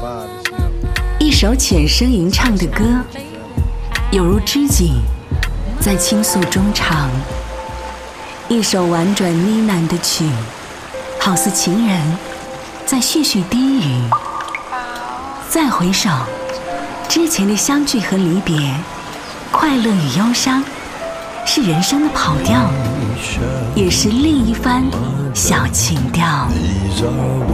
一首浅声吟唱的歌，有如知己在倾诉衷肠；一首婉转呢喃的曲，好似情人在絮絮低语。再回首，之前的相聚和离别，快乐与忧伤，是人生的跑调，也是另一番小情调。